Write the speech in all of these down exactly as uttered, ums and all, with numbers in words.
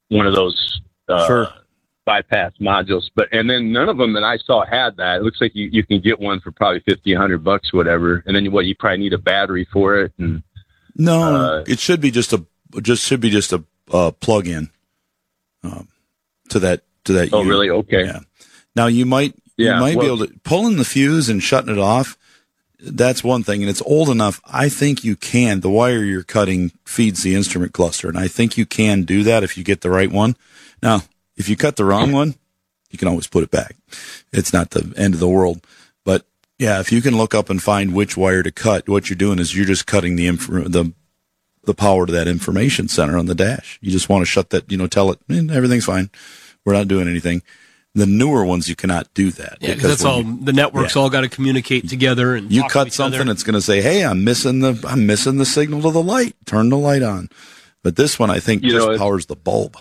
one of those uh, Sure. bypass modules. But and then none of them that I saw had that. It looks like you, you can get one for probably fifty, a hundred bucks, whatever. And then what? You probably need a battery for it. And No, Uh, it should be just a just should be just a uh, plug-in um, to that to that. oh, unit. really? Okay. Yeah. Now you might you Yeah, might well- be able to pulling the fuse and shutting it off. That's one thing, and it's old enough. I think you can. The wire you're cutting feeds the instrument cluster, and I think you can do that if you get the right one. Now, if you cut the wrong one, you can always put it back. It's not the end of the world. But yeah, if you can look up and find which wire to cut, what you're doing is you're just cutting the inf- the the power to that information center on the dash. You just want to shut that, you know, tell it eh, everything's fine. We're not doing anything. The newer ones, you cannot do that. Yeah, because that's all. you, the networks yeah. all got to communicate together, and you talk to cut each something, other. it's going to say, "Hey, I'm missing the I'm missing the signal to the light. Turn the light on." But this one, I think, You just know, it- powers the bulb.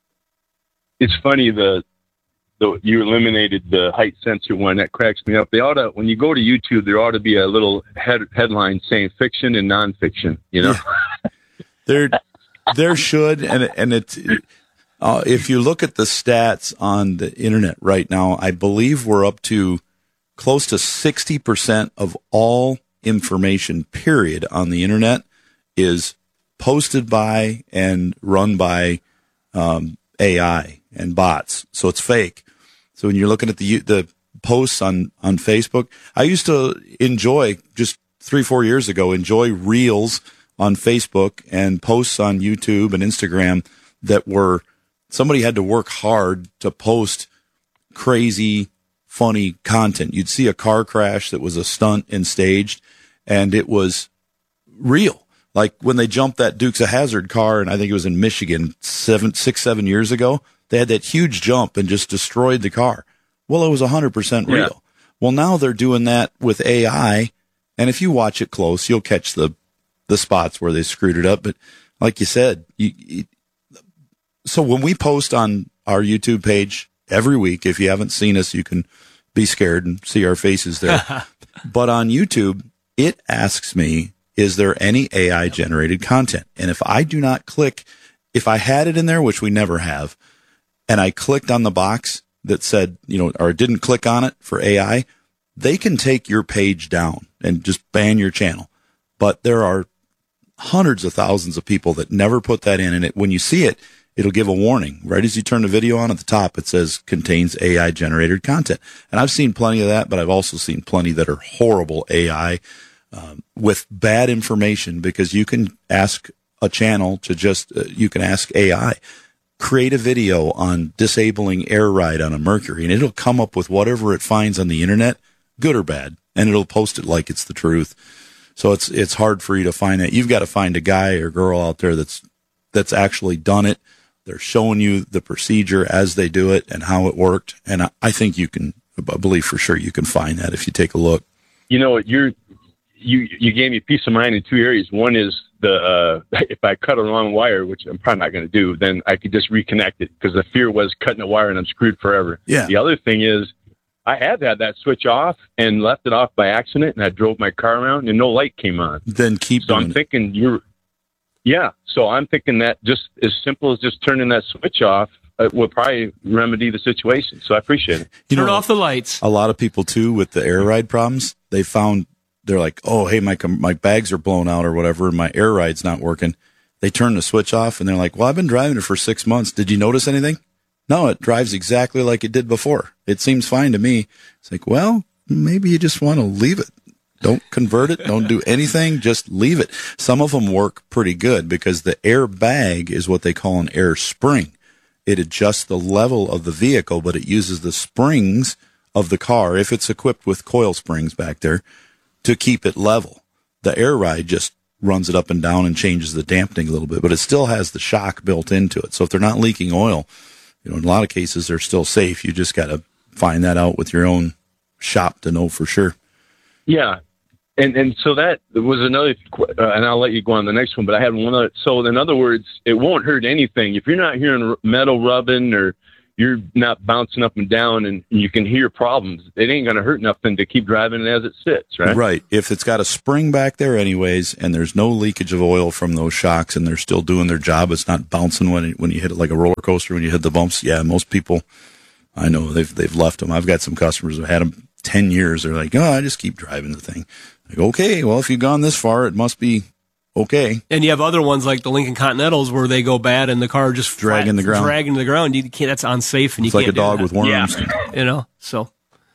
It's funny the, the you eliminated the height sensor one. That cracks me up. They ought to, when you go to YouTube, there ought to be a little head, headline saying fiction and nonfiction. You know, There, there should, and and it's uh, if you look at the stats on the internet right now, I believe we're up to close to sixty percent of all information, period, on the internet is posted by and run by um, A I and bots. So it's fake. So when you're looking at the the posts on on Facebook, I used to enjoy just three four years ago enjoy reels on Facebook and posts on YouTube and Instagram that were somebody had to work hard to post crazy, funny content. You'd see a car crash that was a stunt and staged, and it was real. Like when they jumped that Dukes of Hazzard car, and I think it was in Michigan seven, six, seven years ago, they had that huge jump and just destroyed the car. Well, it was one hundred percent real. Yeah. Well, now they're doing that with A I, and if you watch it close, you'll catch the the spots where they screwed it up. But like you said, you, you, so when we post on our YouTube page every week, if you haven't seen us, you can be scared and see our faces there. But on YouTube, it asks me, is there any A I generated content? And if I do not click, if I had it in there, which we never have, and I clicked on the box that said, you know, or didn't click on it for A I, they can take your page down and just ban your channel. But there are hundreds of thousands of people that never put that in. And it, when you see it, it'll give a warning. Right as you turn the video on at the top, it says contains A I generated content. And I've seen plenty of that, but I've also seen plenty that are horrible A I um, with bad information, because you can ask a channel to just, uh, you can ask A I, create a video on disabling air ride on a Mercury, and it'll come up with whatever it finds on the internet, good or bad, and it'll post it like it's the truth. So it's it's hard for you to find that. You've got to find a guy or girl out there that's that's actually done it. They're showing you the procedure as they do it and how it worked. And I, I think you can, I believe for sure you can find that if you take a look. you know, you're you you gave me peace of mind in two areas. One is the uh, if I cut a wrong wire, which I'm probably not going to do, then I could just reconnect it, because the fear was cutting a wire and I'm screwed forever. Yeah. The other thing is, I had had that switch off and left it off by accident, and I drove my car around and no light came on. Then keep So doing I'm it. thinking you're, yeah. So I'm thinking that just as simple as just turning that switch off uh, will probably remedy the situation. So I appreciate it. You Turn know, off the lights. a lot of people too with the air ride problems, they found they're like, oh, hey, my com- my bags are blown out or whatever, and my air ride's not working. They turn the switch off and they're like, well, I've been driving it for six months. Did you notice anything? No, it drives exactly like it did before. It seems fine to me. It's like, well, maybe you just want to leave it. Don't convert it. Don't do anything. Just leave it. Some of them work pretty good because the air bag is what they call an air spring. It adjusts the level of the vehicle, but it uses the springs of the car, if it's equipped with coil springs back there, to keep it level. The air ride just runs it up and down and changes the dampening a little bit, but it still has the shock built into it. So if they're not leaking oil, you know, in a lot of cases they're still safe. You just got to find that out with your own shop to know for sure. Yeah. And and so that was another, uh, and I'll let you go on the next one, but I had one other. So in other words, it won't hurt anything. If you're not hearing metal rubbing or you're not bouncing up and down and you can hear problems. It ain't going to hurt nothing to keep driving it as it sits, right? Right. If it's got a spring back there anyways, and there's no leakage of oil from those shocks and they're still doing their job, it's not bouncing when it, when you hit it like a roller coaster, when you hit the bumps. Yeah, most people, I know they've, they've left them. I've got some customers who've had them ten years. They're like, oh, I just keep driving the thing. Like, okay, well, if you've gone this far, it must be okay. And you have other ones like the Lincoln Continentals where they go bad and the car just dragging the ground, dragging the ground. You can't. That's unsafe, and it's you like can't a dog do with worms. Yeah. You know. So.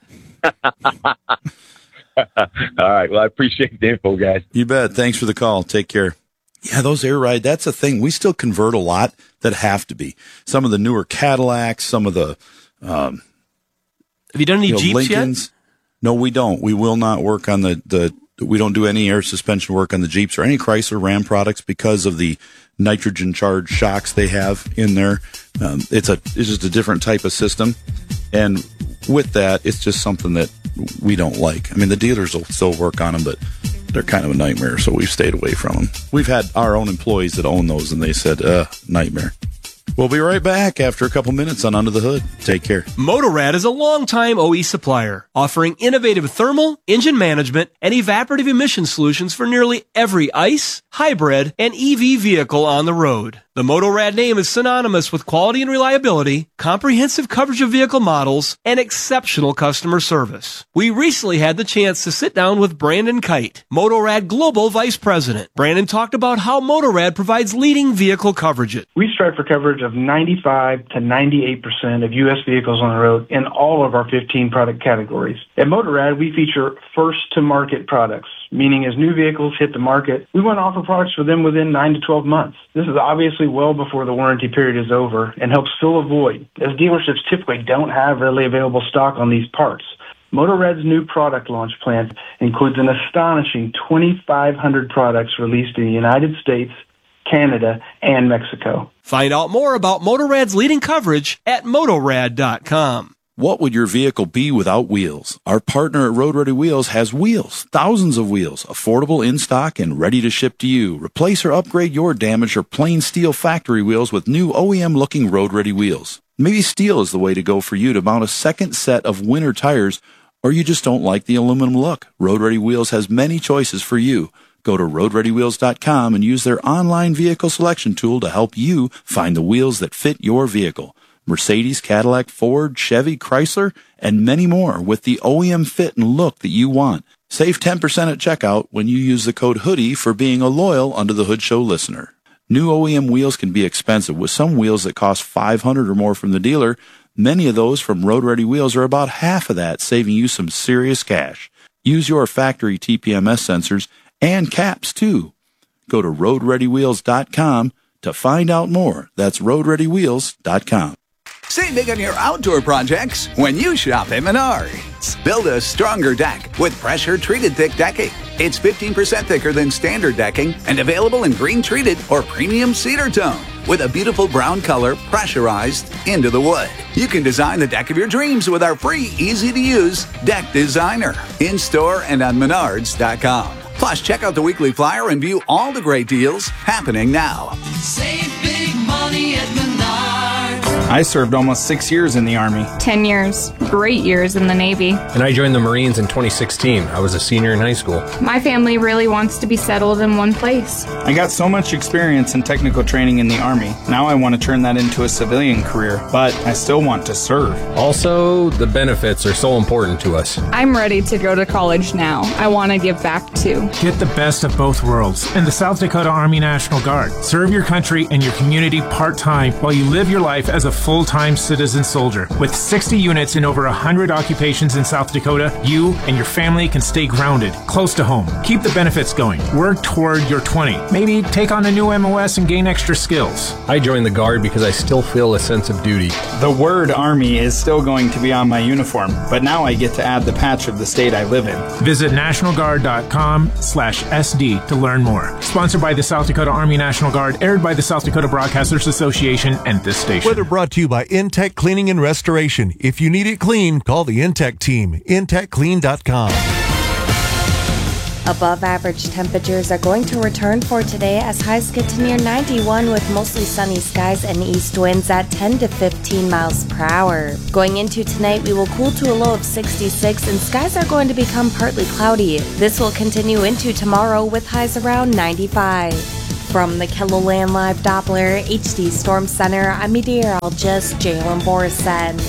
All right. Well, I appreciate the info, guys. You bet. Thanks for the call. Take care. Yeah, those air ride. That's a thing. We still convert a lot that have to be. Some of the newer Cadillacs. Some of the. Um, have you done any you know, Jeeps Lincolns. yet? No, we don't. We will not work on the the. We don't do any air suspension work on the Jeeps or any Chrysler Ram products because of the nitrogen charged shocks they have in there. Um, it's a it's just a different type of system, and with that, it's just something that we don't like. I mean, the dealers will still work on them, but they're kind of a nightmare, so we've stayed away from them. We've had our own employees that own those, and they said, "Uh, nightmare." We'll be right back after a couple minutes on Under the Hood. Take care. Motorrad is a longtime O E supplier, offering innovative thermal, engine management, and evaporative emission solutions for nearly every ICE, hybrid, and E V vehicle on the road. The Motorrad name is synonymous with quality and reliability, comprehensive coverage of vehicle models, and exceptional customer service. We recently had the chance to sit down with Brandon Kite, Motorrad Global Vice President. Brandon talked about how Motorrad provides leading vehicle coverage. We strive for coverage of ninety-five to ninety-eight percent of U S vehicles on the road in all of our fifteen product categories. At Motorrad, we feature first-to-market products, meaning as new vehicles hit the market, we want to offer products for them within nine to twelve months. This is obviously well before the warranty period is over and helps fill a void, as dealerships typically don't have readily available stock on these parts. Motorrad's new product launch plan includes an astonishing twenty-five hundred products released in the United States, Canada, and Mexico. Find out more about Motorrad's leading coverage at motorrad dot com. What would your vehicle be without wheels? Our partner at Road Ready Wheels has wheels, thousands of wheels, affordable in stock and ready to ship to you. Replace or upgrade your damaged or plain steel factory wheels with new O E M looking Road Ready wheels. Maybe steel is the way to go for you to mount a second set of winter tires, or you just don't like the aluminum look. Road Ready Wheels has many choices for you. Go to road ready wheels dot com and use their online vehicle selection tool to help you find the wheels that fit your vehicle. Mercedes, Cadillac, Ford, Chevy, Chrysler, and many more with the O E M fit and look that you want. Save ten percent at checkout when you use the code HOODIE for being a loyal Under the Hood Show listener. New O E M wheels can be expensive, with some wheels that cost five hundred dollars or more from the dealer. Many of those from Road Ready Wheels are about half of that, saving you some serious cash. Use your factory T P M S sensors and caps, too. Go to road ready wheels dot com to find out more. That's road ready wheels dot com. Save big on your outdoor projects when you shop at Menards. Build a stronger deck with pressure-treated thick decking. It's fifteen percent thicker than standard decking and available in green-treated or premium cedar tone with a beautiful brown color pressurized into the wood. You can design the deck of your dreams with our free, easy-to-use Deck Designer in-store and on menards dot com. Plus, check out the weekly flyer and view all the great deals happening now. Save big money at Menards. I served almost six years in the Army. Ten years. Great years in the Navy. And I joined the Marines in twenty sixteen. I was a senior in high school. My family really wants to be settled in one place. I got so much experience and technical training in the Army. Now I want to turn that into a civilian career, but I still want to serve. Also, the benefits are so important to us. I'm ready to go to college now. I want to give back too. Get the best of both worlds in the South Dakota Army National Guard. Serve your country and your community part-time while you live your life as a full-time citizen soldier. With sixty units in over one hundred occupations in South Dakota, you and your family can stay grounded, close to home. Keep the benefits going. Work toward your twenty. Maybe take on a new M O S and gain extra skills. I joined the Guard because I still feel a sense of duty. The word Army is still going to be on my uniform, but now I get to add the patch of the state I live in. Visit national guard dot com slash S D to learn more. Sponsored by the South Dakota Army National Guard, aired by the South Dakota Broadcasters Association and this station. Weather brought to you by Intech Cleaning and Restoration. If you need it clean, call the Intech team. intech clean dot com. Above average temperatures are going to return for today as highs get to near ninety-one with mostly sunny skies and east winds at ten to fifteen miles per hour. Going into tonight, we will cool to a low of sixty-six and skies are going to become partly cloudy. This will continue into tomorrow with highs around ninety-five. From the KELOLAND Live Doppler H D Storm Center, I'm meteorologist Jalen Borison.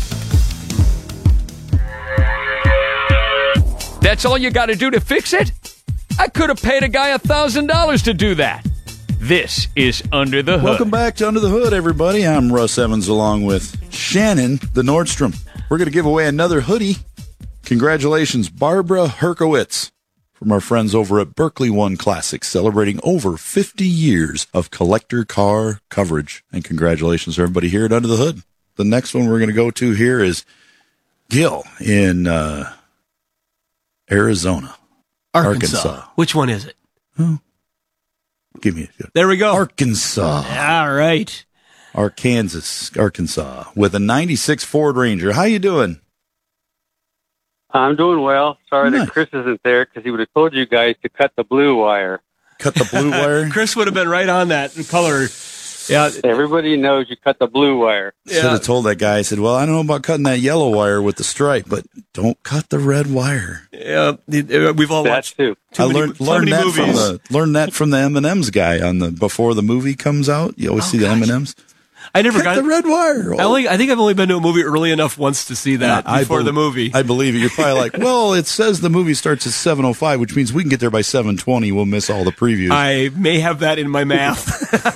That's all you got to do to fix it? I could have paid a guy one thousand dollars to do that. This is Under the Hood. Welcome back to Under the Hood, everybody. I'm Russ Evans along with Shannon, the Nordstrom. We're going to give away another hoodie. Congratulations, Barbara Herkowitz, from our friends over at Berkeley One Classics, celebrating over fifty years of collector car coverage. And congratulations to everybody here at Under the Hood. The next one we're going to go to here is Gil in uh, Arizona. Arkansas. Arkansas. Which one is it? Oh, give me a There we go. Arkansas. All right. Arkansas, Arkansas, with a ninety-six Ford Ranger. How you doing? I'm doing well. Sorry Nice. that Chris isn't there because he would have told you guys to cut the blue wire. Cut the blue wire? Chris would have been right on that color. Yeah. Everybody knows you cut the blue wire. Should have told that guy. I said, well, I don't know about cutting that yellow wire with the stripe, but don't cut the red wire. Yeah, we've all That watched too. too I many, learned, so learned, many that movies. from the, learned that from the M and M's guy on the before the movie comes out. You always Oh, see the gosh. M and M's. I never Cut got the red wire. I only. I think I've only been to a movie early enough once to see that I before bel- the movie. I believe it. You're probably like, well, it says the movie starts at seven oh five, which means we can get there by seven twenty. We'll miss all the previews. I may have that in my math.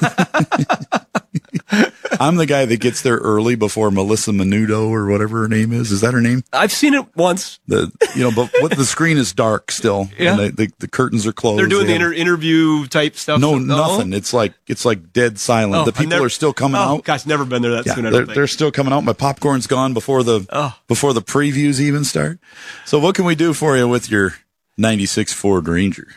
I'm the guy that gets there early before Melissa Menudo or whatever her name is. Is that her name? I've seen it once. The you know, but what the screen is dark still. Yeah. And the, the, the curtains are closed. They're doing They the have- inter- interview type stuff. No, So- nothing. It's like it's like dead silent. Oh, the I've people never- are still coming oh, out. Gosh, never been there that Yeah, soon. I they're, don't think. they're still coming out. My popcorn's gone before the Oh. before the previews even start. So what can we do for you with your ninety-six Ford Ranger?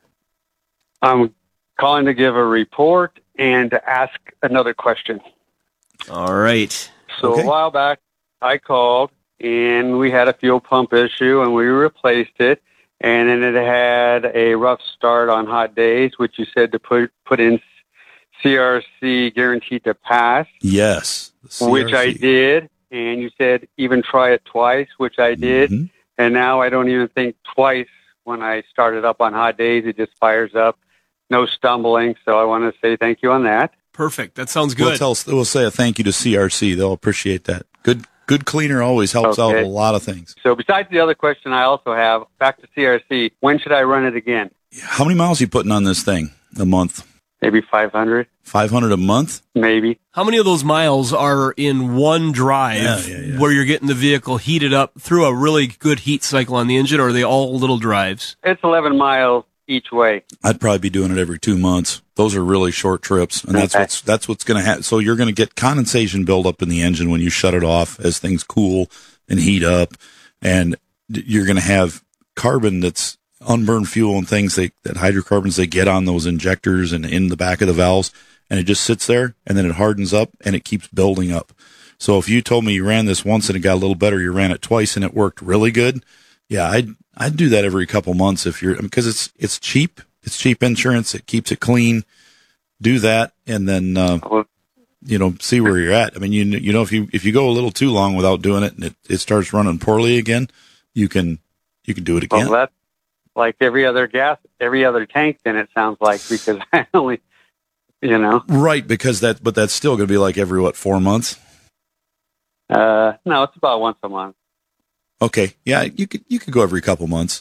I'm calling to give a report and to ask another question. All right. So Okay. a while back, I called and we had a fuel pump issue and we replaced it. And then it had a rough start on hot days, which you said to put put in C R C guaranteed to pass, Yes, the which I C R C. did. And you said even try it twice, which I did. Mhm. And now I don't even think twice when I started up on hot days. It just fires up. No stumbling. So I want to say thank you on that. Perfect. That sounds We'll good. tell. We'll say a thank you to C R C. They'll appreciate that. Good, good cleaner always helps out Okay. a lot of things. So besides the other question I also have, back to C R C, when should I run it again? How many miles are you putting on this thing a month? Maybe five hundred? Five hundred a month? Maybe. How many of those miles are in one drive Yeah, yeah, yeah. where you're getting the vehicle heated up through a really good heat cycle on the engine, or are they all little drives? It's eleven miles each way. I'd probably be doing it every two months. Those are really short trips, and that's Okay. what's that's what's going to happen. So you're going to get condensation buildup in the engine when you shut it off as things cool and heat up, and d- you're going to have carbon that's unburned fuel and things they, that hydrocarbons they get on those injectors and in the back of the valves, and it just sits there and then it hardens up and it keeps building up. So if you told me you ran this once and it got a little better, you ran it twice and it worked really good. Yeah, I'd I'd do that every couple months if you're because it's it's cheap. It's cheap insurance. It keeps it clean. Do that and then uh, you know see where you're at. I mean, you you know if you if you go a little too long without doing it and it, it starts running poorly again, you can you can do it again. Well, that's like every other gas, every other tank, then it sounds like, because I only, you know. Right, because that but that's still going to be like every what four months. Uh, no, it's about once a month. Okay, yeah, you could you could go every couple months.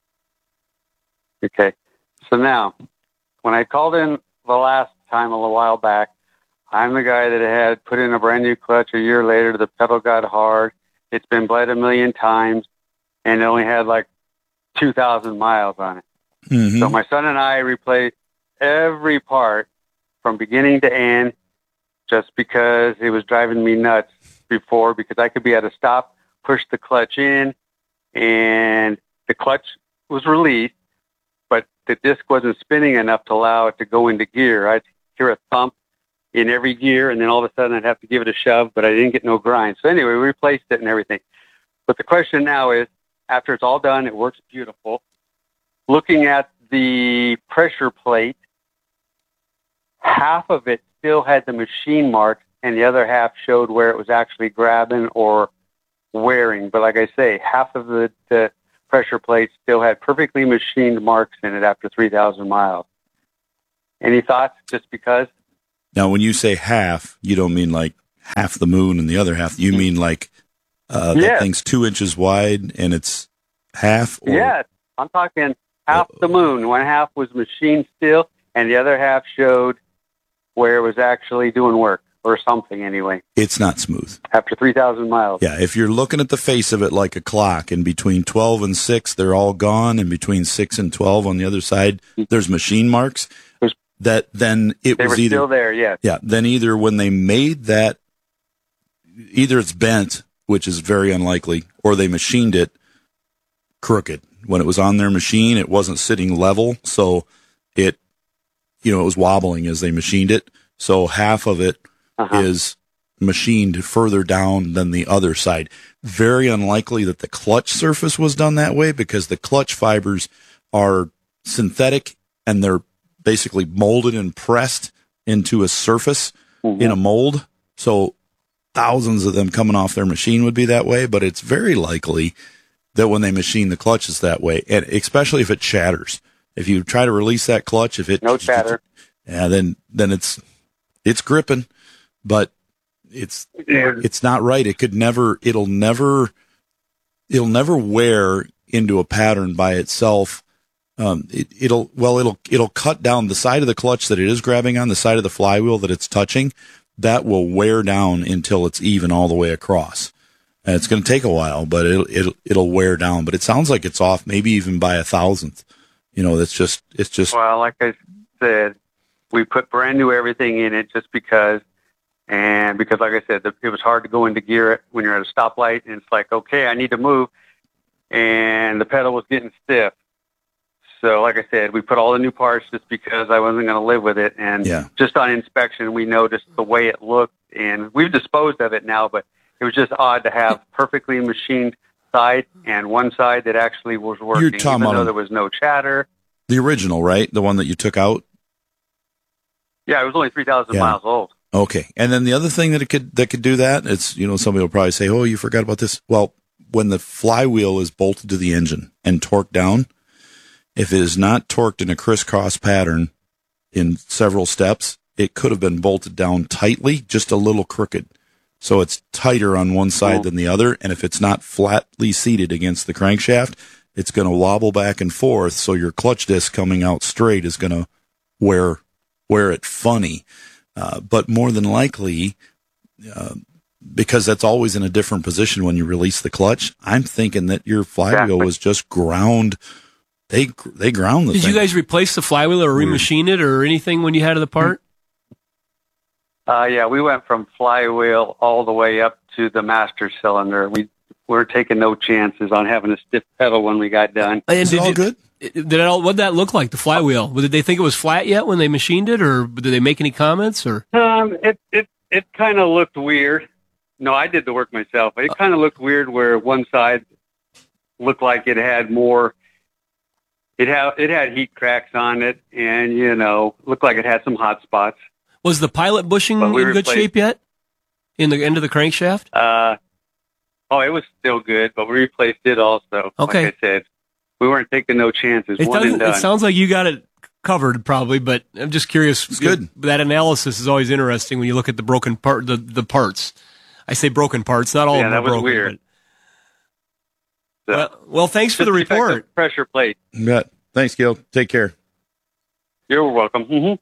Okay. So now, when I called in the last time a little while back, I'm the guy that had put in a brand new clutch. A year later, the pedal got hard. It's been bled a million times, and it only had like two thousand miles on it. Mm-hmm. So my son and I replaced every part from beginning to end just because it was driving me nuts before, because I could be at a stop, push the clutch in, and the clutch was released, but the disc wasn't spinning enough to allow it to go into gear. I'd hear a thump in every gear, and then all of a sudden I'd have to give it a shove, but I didn't get no grind. So anyway, we replaced it and everything. But the question now is, after it's all done, it works beautiful. looking at the pressure plate, half of it still had the machine marks, and the other half showed where it was actually grabbing or wearing. But like I say, half of the, the pressure plate still had perfectly machined marks in it after three thousand miles. Any thoughts, just because? Now, when you say half, you don't mean like half the moon and the other half. You mean like uh, that Yes. thing's two inches wide and it's half? Or, Yes, I'm talking half the moon. One half was machined still, and the other half showed where it was actually doing work, or something anyway, It's not smooth. after three thousand miles. Yeah, if you're looking at the face of it like a clock, and between twelve and six, they're all gone, and between six and twelve on the other side, there's machine marks. That then it They was were either still there, yes. Yeah, then either when they made that, either it's bent, which is very unlikely, or they machined it crooked. When it was on their machine, it wasn't sitting level, so it, you know, it was wobbling as they machined it. So half of it Uh-huh. is machined further down than the other side. Very unlikely that the clutch surface was done that way, because the clutch fibers are synthetic and they're basically molded and pressed into a surface Mm-hmm. in a mold. So thousands of them coming off their machine would be that way, but it's very likely that when they machine the clutch is that way, and especially if it shatters. If you try to release that clutch, if it No chatter. yeah, then then it's it's gripping, but it's Yeah. it's not right. It could never. It'll never. It'll never wear into a pattern by itself. Um, it, it'll well, it'll it'll cut down the side of the clutch that it is grabbing on, the side of the flywheel that it's touching. That will wear down until it's even all the way across. And it's going to take a while, but it'll it'll it'll wear down. But it sounds like it's off, maybe even by a thousandth. You know, that's just it's just Well, like I said, we put brand new everything in it just because, and because, like I said, the, it was hard to go into gear when you're at a stoplight, and it's like, okay, I need to move, and the pedal was getting stiff. So, like I said, we put all the new parts just because I wasn't going to live with it, and Yeah. just on inspection, we noticed the way it looked, and we've disposed of it now, but it was just odd to have perfectly machined side and one side that actually was working, You're talking even about though a- there was no chatter. the original, right? The one that you took out. Yeah, it was only three thousand Yeah. miles old. Okay. And then the other thing that it could that could do that, it's, you know, somebody will probably say, "Oh, you forgot about this." Well, when the flywheel is bolted to the engine and torqued down, if it is not torqued in a crisscross pattern in several steps, it could have been bolted down tightly, just a little crooked. So it's tighter on one side than the other, and if it's not flatly seated against the crankshaft, it's going to wobble back and forth, so your clutch disc coming out straight is going to wear wear it funny. Uh, but more than likely, uh, because that's always in a different position when you release the clutch, I'm thinking that your flywheel Exactly. was just ground. They they ground the Did thing. you guys replace the flywheel or remachine it or anything when you had the part? Uh, yeah, we went from flywheel all the way up to the master cylinder. We weren't taking no chances on having a stiff pedal when we got done. And did all you- good? Did it all? What did that look like? The flywheel? Did they think it was flat yet when they machined it, or did they make any comments? Or Um, it it it kind of looked weird. No, I did the work myself. It kind of looked weird where one side looked like it had more. It had it had heat cracks on it, and you know, looked like it had some hot spots. was the pilot bushing But we in good replaced- shape yet? In the end of the crankshaft? Uh, oh, it was still good, but we replaced it also. Okay. Like I said, we weren't taking no chances. It, One doesn't, and done. it sounds like you got it covered, probably, but I'm just curious. It's good. That analysis is always interesting when you look at the broken part, the, the parts. I say broken parts, not all Yeah, of them that are was broken. weird. but- So, well, well, thanks for just the check the report. pressure plate. You bet. Thanks, Gil. Take care. You're welcome. Mm-hmm.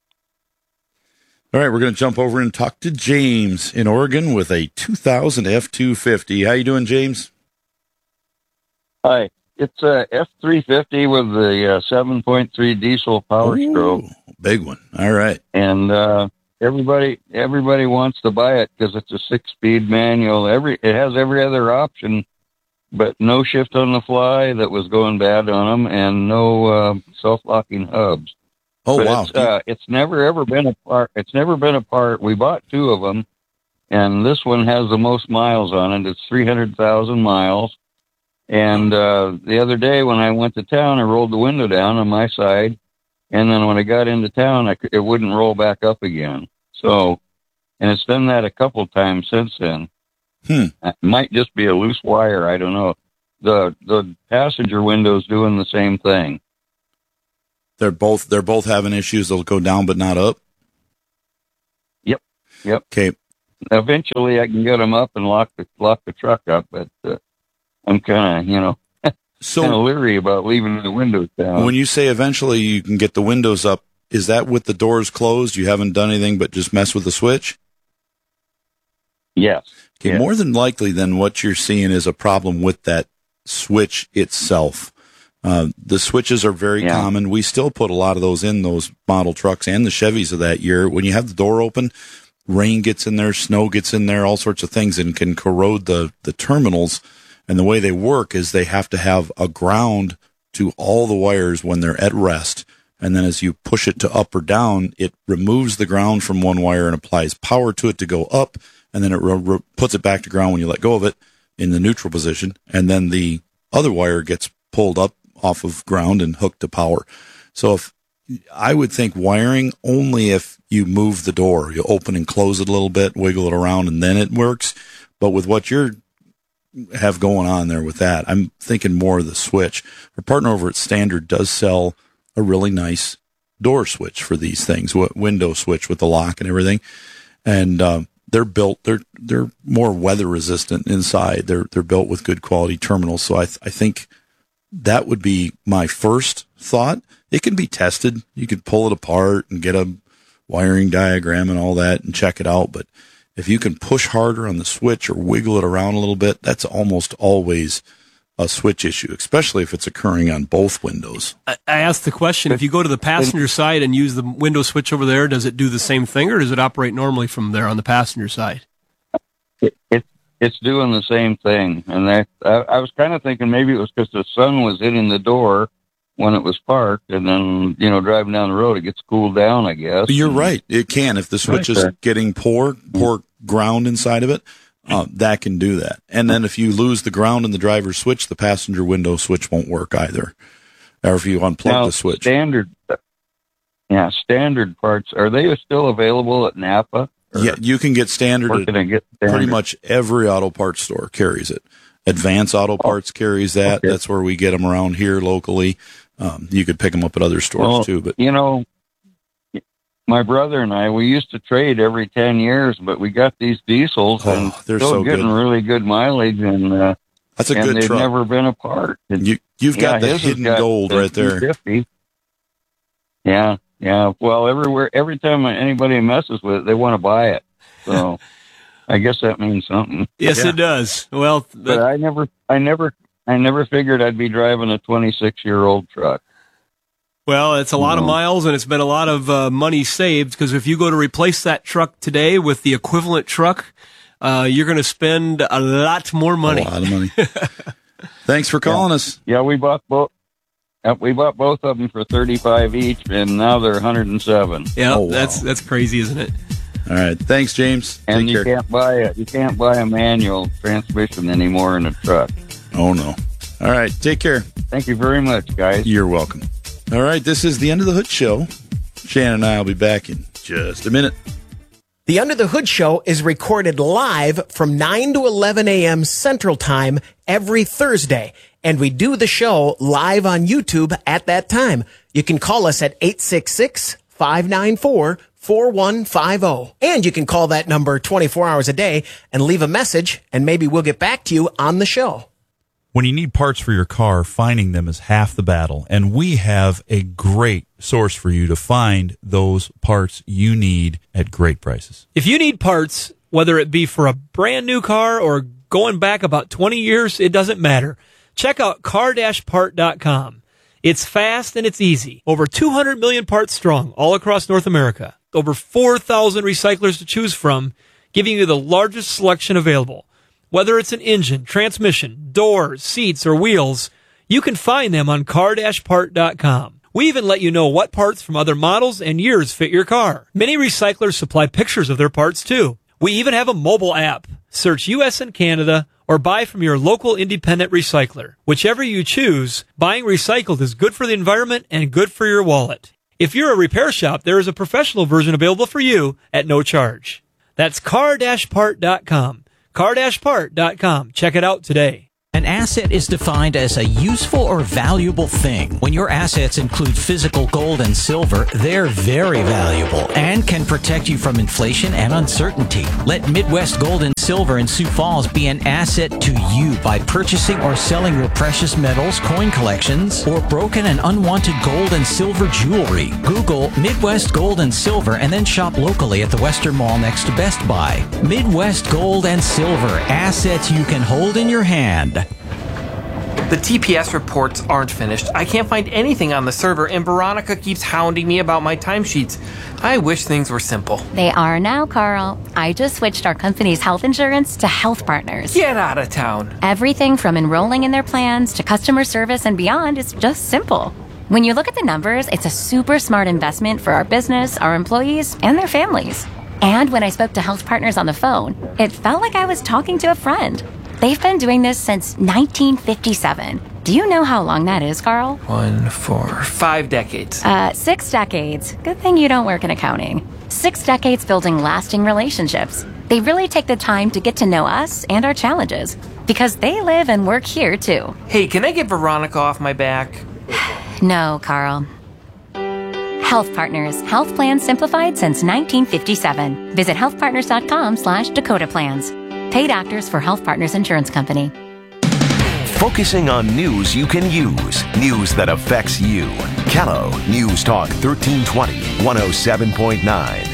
All right, we're going to jump over and talk to James in Oregon with a two thousand F two fifty. How you doing, James? Hi, it's a F three fifty with the uh, seven point three diesel power Ooh, stroke, big one. All right. and uh, everybody everybody wants to buy it because it's a six-speed manual. Every it has every other option, but no shift on the fly that was going bad on them, and no uh, self-locking hubs. Oh, But wow. It's, uh, it's never ever been a part. It's never been a part. We bought two of them, and this one has the most miles on it. It's three hundred thousand miles, And uh, the other day when I went to town, I rolled the window down on my side. And then when I got into town, I, it wouldn't roll back up again. So, and it's done that a couple times since then. Hmm. It might just be a loose wire. I don't know. The the passenger window's doing the same thing. They're both they're both having issues. They'll go down but not up. Yep. Yep. Okay. Eventually, I can get them up and lock the lock the truck up, but uh, I'm kind of you know so kind of leery about leaving the windows down. When you say eventually you can get the windows up, is that with the doors closed? You haven't done anything but just mess with the switch? Yes. Okay. Yes. More than likely, then what you're seeing is a problem with that switch itself. Uh, the switches are very Yeah. common. We still put a lot of those in those model trucks and the Chevys of that year. When you have the door open, rain gets in there, snow gets in there, all sorts of things, and can corrode the, the terminals. And the way they work is they have to have a ground to all the wires when they're at rest. And then as you push it to up or down, it removes the ground from one wire and applies power to it to go up. And then it re- re- puts it back to ground when you let go of it in the neutral position. And then the other wire gets pulled up off of ground and hooked to power. So if I would think wiring only if you move the door, you open and close it a little bit, wiggle it around, and then it works. But with what you're have going on there with that, I'm thinking more of the switch. Our partner over at Standard does sell a really nice door switch for these things, window switch with the lock and everything. And um, they're built, they're they're more weather resistant inside. They're they're built with good quality terminals. So I th- I think that would be my first thought. It can be tested. You could pull it apart and get a wiring diagram and all that and check it out. But if you can push harder on the switch or wiggle it around a little bit, that's almost always a switch issue, especially if it's occurring on both windows. I I asked the question, if you go to the passenger side and use the window switch over there, does it do the same thing, or does it operate normally from there on the passenger side? It, it it's doing the same thing, and that I, I was kind of thinking maybe it was because the sun was hitting the door when it was parked, and then you know driving down the road it gets cooled down, I guess. But you're right; it can if the switch Right is there. getting poor, poor ground inside of it. Uh, that can do that. And then if you lose the ground in the driver's switch, the passenger window switch won't work either. Or if you unplug Now, the switch. Standard, yeah, standard parts, are they still available at Napa? Or- Yeah, you can get standard Where at can I get standard? pretty much every auto parts store carries it. Advance Auto Parts carries that. okay. That's where we get them around here locally. Um, you could pick them up at other stores Well, too. But you know, my brother and I, we used to trade every ten years, but we got these diesels Oh, and they're still so getting good. really good mileage, and uh, that's a and good they've truck. never been apart. And, You, you've got yeah, the his has hidden got gold the right there. two fifty. Yeah, yeah. Well, everywhere, every time anybody messes with it, they want to buy it. So I guess that means something. Yes, Yeah. it does. Well, But I never, I never, I never figured I'd be driving a twenty-six year old truck. Well, it's a lot of No. miles, and it's been a lot of uh, money saved, because if you go to replace that truck today with the equivalent truck, uh, you're going to spend a lot more money. A lot of money. Thanks for calling us. Yeah, we bought both. Uh, we bought both of them for thirty-five each, and now they're one hundred seven. Yeah, Oh, wow. that's that's crazy, isn't it? All right. Thanks, James. And Take you care. can't buy a you can't buy a manual transmission anymore in a truck. Oh, no. All right. Take care. Thank you very much, guys. You're welcome. All right. This is the End of the Hood Show. Shannon and I will be back in just a minute. The Under the Hood Show is recorded live from nine to eleven a.m. Central Time every Thursday, and we do the show live on YouTube at that time. You can call us at eight six six, five nine four, four one five zero. And you can call that number twenty-four hours a day and leave a message, and maybe we'll get back to you on the show. When you need parts for your car, finding them is half the battle, and we have a great source for you to find those parts you need at great prices. If you need parts, whether it be for a brand new car or going back about twenty years, it doesn't matter. Check out car dash part dot com. It's fast and it's easy. Over two hundred million parts strong all across North America. Over four thousand recyclers to choose from, giving you the largest selection available. Whether it's an engine, transmission, doors, seats, or wheels, you can find them on car dash part dot com. We even let you know what parts from other models and years fit your car. Many recyclers supply pictures of their parts too. We even have a mobile app. Search U S and Canada or buy from your local independent recycler. Whichever you choose, buying recycled is good for the environment and good for your wallet. If you're a repair shop, there is a professional version available for you at no charge. That's car dash part dot com. car dash part dot com. Check it out today. An asset is defined as a useful or valuable thing. When your assets include physical gold and silver, they're very valuable and can protect you from inflation and uncertainty. Let Midwest Gold and Silver in Sioux Falls be an asset to you by purchasing or selling your precious metals, coin collections, or broken and unwanted gold and silver jewelry. Google Midwest Gold and Silver and then shop locally at the Western Mall next to Best Buy. Midwest Gold and Silver, assets you can hold in your hand. The T P S reports aren't finished. I can't find anything on the server, and Veronica keeps hounding me about my timesheets. I wish things were simple. They are now, Carl. I just switched our company's health insurance to Health Partners. Get out of town. Everything from enrolling in their plans to customer service and beyond is just simple. When you look at the numbers, it's a super smart investment for our business, our employees, and their families. And when I spoke to Health Partners on the phone, it felt like I was talking to a friend. They've been doing this since nineteen fifty-seven. Do you know how long that is, Carl? One, four, five decades. Uh, six decades. Good thing you don't work in accounting. Six decades building lasting relationships. They really take the time to get to know us and our challenges because they live and work here, too. Hey, can I get Veronica off my back? No, Carl. Health Partners. Health plans simplified since nineteen fifty-seven. Visit healthpartners.com slash Dakota Plans. Paid actors for Health Partners Insurance Company. Focusing on news you can use. News that affects you. Callow News Talk thirteen twenty, one oh seven point nine.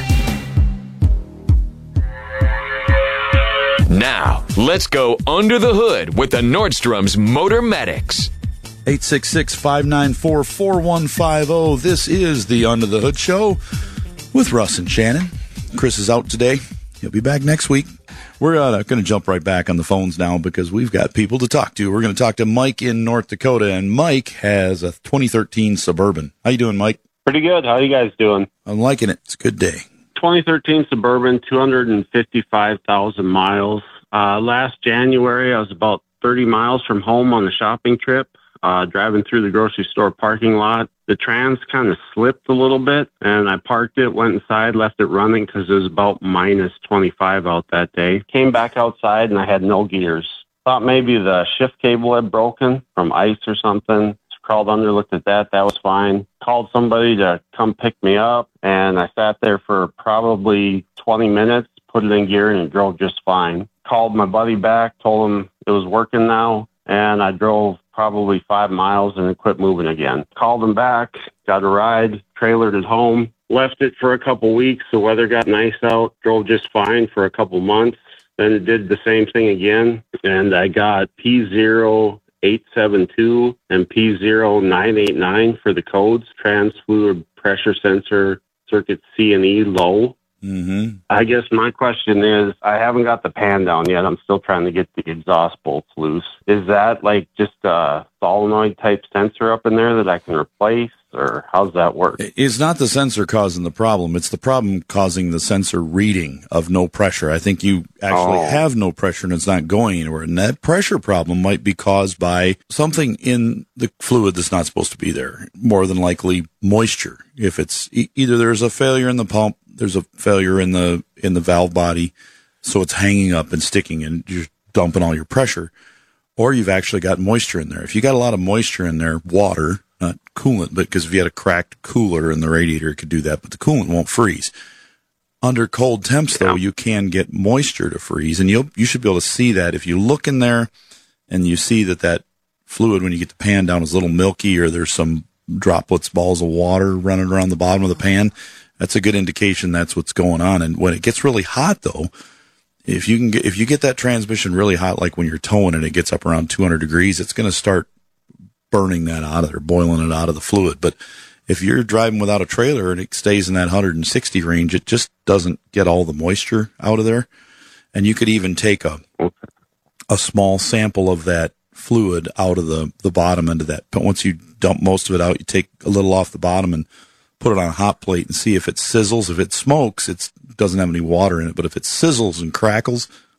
Now, let's go under the hood with the Nordstrom's Motor Medics. eight six six, five nine four, four one five zero. This is the Under the Hood Show with Russ and Shannon. Chris is out today. He'll be back next week. We're uh, going to jump right back on the phones now because we've got people to talk to. We're going to talk to Mike in North Dakota, and Mike has a twenty thirteen Suburban. How you doing, Mike? Pretty good. How are you guys doing? I'm liking it. It's a good day. twenty thirteen Suburban, two hundred fifty-five thousand miles. Uh, last January, I was about thirty miles from home on a shopping trip, uh, driving through the grocery store parking lot. The trans kind of slipped a little bit, and I parked it, went inside, left it running because it was about minus twenty-five out that day. Came back outside, and I had no gears. Thought maybe the shift cable had broken from ice or something. Just crawled under, looked at that. That was fine. Called somebody to come pick me up, and I sat there for probably twenty minutes, put it in gear, and it drove just fine. Called my buddy back, told him it was working now, and I drove probably five miles and it quit moving again. Called him back, got a ride, trailered it home, left it for a couple weeks. The weather got nice out, drove just fine for a couple months. Then it did the same thing again, and I got P zero eight seven two and P zero nine eight nine for the codes, trans fluid pressure sensor, circuit C and E low. Mm-hmm. I guess my question is, I haven't got the pan down yet. I'm still trying to get the exhaust bolts loose. Is that like just a solenoid type sensor up in there that I can replace, or how's that work? It's not the sensor causing the problem. It's the problem causing the sensor reading of no pressure. I think you actually Oh. have no pressure and it's not going anywhere. And that pressure problem might be caused by something in the fluid that's not supposed to be there. More than likely moisture. If it's e- either there's a failure in the pump, there's a failure in the in the valve body, so it's hanging up and sticking and you're dumping all your pressure, or you've actually got moisture in there. If you got a lot of moisture in there, water, not coolant, but because if you had a cracked cooler in the radiator, it could do that, but the coolant won't freeze. Under cold temps, though, you can get moisture to freeze, and you'll you should be able to see that if you look in there and you see that that fluid, when you get the pan down, is a little milky, or there's some droplets, balls of water running around the bottom of the pan. That's a good indication that's what's going on. And when it gets really hot, though, if you can get, if you get that transmission really hot, like when you're towing and it gets up around two hundred degrees, it's going to start burning that out of there, boiling it out of the fluid. But if you're driving without a trailer and it stays in that one hundred sixty range, it just doesn't get all the moisture out of there. And you could even take a a small sample of that fluid out of the, the bottom end of that. But once you dump most of it out, you take a little off the bottom and put it on a hot plate and see if it sizzles. If it smokes, it doesn't have any water in it. But if it sizzles and crackles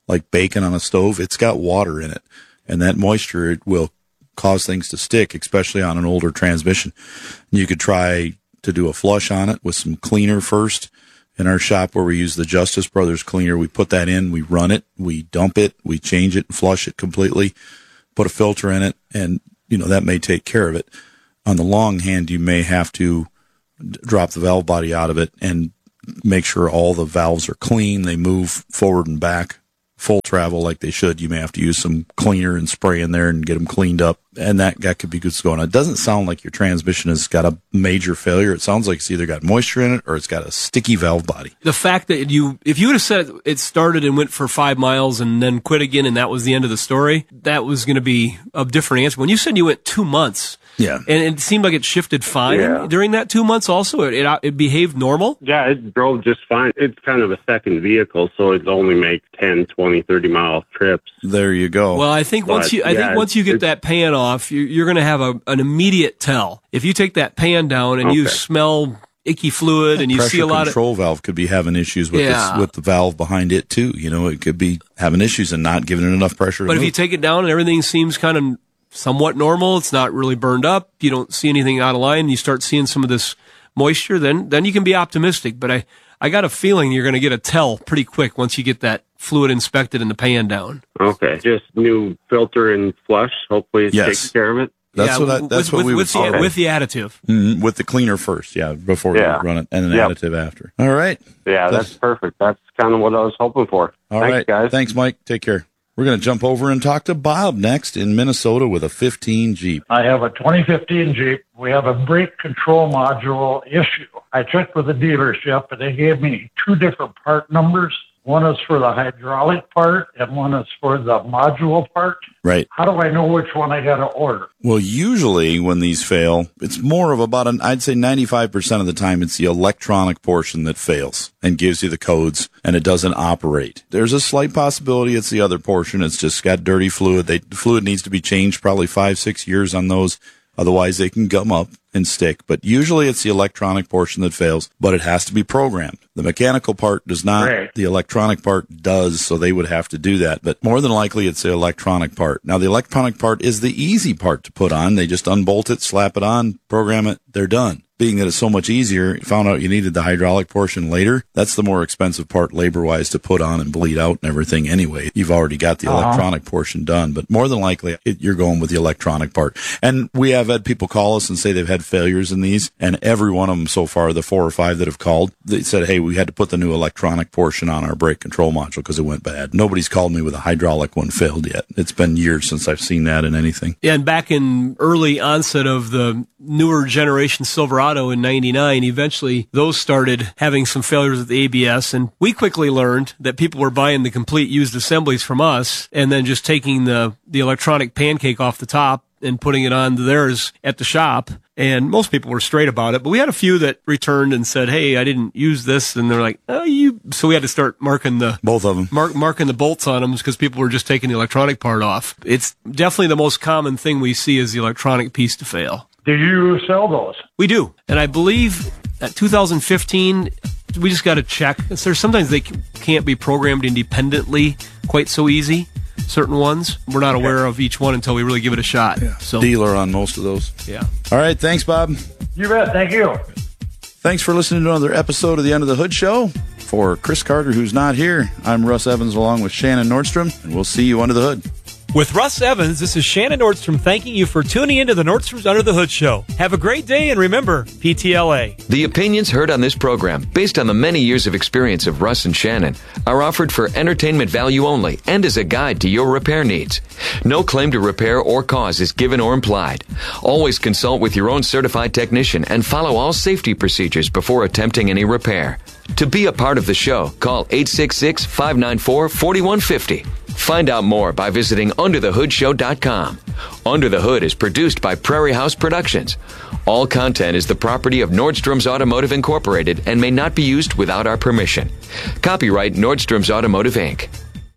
like bacon on a stove, it's got water in it. And that moisture it will cause things to stick, especially on an older transmission. You could try to do a flush on it with some cleaner first. In our shop where we use the Justice Brothers cleaner, we put that in, we run it, we dump it, we change it and flush it completely, put a filter in it, and, you know, that may take care of it. On the long hand, you may have to drop the valve body out of it and make sure all the valves are clean, they move forward and back, full travel like they should. You may have to use some cleaner and spray in there and get them cleaned up, and that, that could be good to go on. It doesn't sound like your transmission has got a major failure. It sounds like it's either got moisture in it or it's got a sticky valve body. The fact that you, if you would have said it started and went for five miles and then quit again and that was the end of the story, that was going to be a different answer. When you said you went two months, yeah, and it seemed like it shifted fine Yeah. during that two months also, it, it, it behaved normal? Yeah, it drove just fine. It's kind of a second vehicle, so it only makes ten, twenty, thirty mile trips. There you go. Well, I think once But, you, I yeah, think once you get it's- that pan off, you, you're going to have a, an immediate tell. If you take that pan down and you Okay. smell icky fluid and you Pressure see a lot of, control valve could be having issues with Yeah. this, with the valve behind it too. You know, it could be having issues and not giving it enough pressure. but to if you move. take it down and everything seems kind of somewhat normal, it's not really burned up, you don't see anything out of line, you start seeing some of this moisture, then, then you can be optimistic. But I, I got a feeling you're going to get a tell pretty quick once you get that fluid inspected and the pan down. Okay, just new filter and flush. Hopefully it Yes. takes care of it. That's Yeah, what I, that's with, what with, we would with, the, say. with the additive. Mhm, with the cleaner first, yeah, before Yeah. you run it, and an Yep. additive after. All right. Yeah, That's- that's perfect. That's kind of what I was hoping for. All Thanks, right, guys. Thanks, Mike. Take care. We're going to jump over and talk to Bob next in Minnesota with a fifteen Jeep. I have a twenty fifteen Jeep. We have a brake control module issue. I checked with the dealership, and they gave me two different part numbers. One is for the hydraulic part, and one is for the module part. Right. How do I know which one I got to order? Well, usually when these fail, it's more of about an, I'd say ninety-five percent of the time, it's the electronic portion that fails and gives you the codes and it doesn't operate. There's a slight possibility it's the other portion. It's just got dirty fluid. They, the fluid needs to be changed probably five, six years on those. Otherwise they can gum up and stick. But usually it's the electronic portion that fails, but it has to be programmed. The mechanical part does not. Right. The electronic part does, so they would have to do that. But more than likely it's the electronic part. Now the electronic part is the easy part to put on. They just unbolt it, slap it on, program it, they're done. Being that it's so much easier, you found out you needed the hydraulic portion later. That's the more expensive part labor-wise to put on and bleed out and everything anyway. You've already got the Uh-huh. electronic portion done, but more than likely it, you're going with the electronic part. And we have had people call us and say they've had failures in these, and every one of them so far, the four or five that have called, they said, hey, we had to put the new electronic portion on our brake control module because it went bad. Nobody's called me with a hydraulic one failed yet. It's been years since I've seen that in anything. Yeah, and back in early onset of the newer generation Silverado in ninety-nine, eventually those started having some failures with the A B S, and we quickly learned that people were buying the complete used assemblies from us and then just taking the, the electronic pancake off the top and putting it on theirs at the shop. And most people were straight about it, but we had a few that returned and said, hey, I didn't use this. And they're like, oh, you, so we had to start marking the, both of them, mark, marking the bolts on them because people were just taking the electronic part off. It's definitely the most common thing we see is the electronic piece to fail. Do you sell those? We do. And I believe at two thousand fifteen, we just got to check. There's sometimes they can't be programmed independently quite so easy. Certain ones, we're not aware of each one until we really give it a shot. Yeah. So Dealer on most of those. Yeah. All right. Thanks, Bob. You bet. Thank you. Thanks for listening to another episode of the Under the Hood Show. For Chris Carter, who's not here, I'm Russ Evans along with Shannon Nordstrom, and we'll see you under the hood. With Russ Evans, this is Shannon Nordstrom thanking you for tuning into the Nordstrom's Under the Hood Show. Have a great day, and remember, P T L A. The opinions heard on this program, based on the many years of experience of Russ and Shannon, are offered for entertainment value only and as a guide to your repair needs. No claim to repair or cause is given or implied. Always consult with your own certified technician and follow all safety procedures before attempting any repair. To be a part of the show, call eight six six, five nine four, four one five zero. Find out more by visiting under the hood show dot com. Under the Hood is produced by Prairie House Productions. All content is the property of Nordstrom's Automotive Incorporated and may not be used without our permission. Copyright Nordstrom's Automotive, Incorporated.